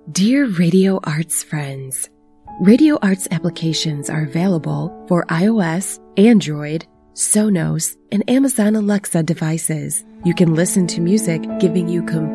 Dear Radio Arts friends, Radio Arts applications are available for iOS, Android, Sonos, and Amazon Alexa devices. You can listen to music giving you